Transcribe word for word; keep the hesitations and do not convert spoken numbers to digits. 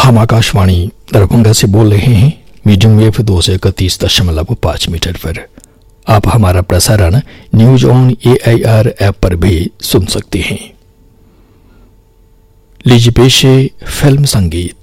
हम आकाशवाणी दरभंगा से बोल रहे हैं मीडियम वेव दो सौ इकतीस दशमलव पाँच मीटर पर। आप हमारा प्रसारण news on A I R app पर भी सुन सकते हैं। लीजिए पेश है फिल्म संगीत।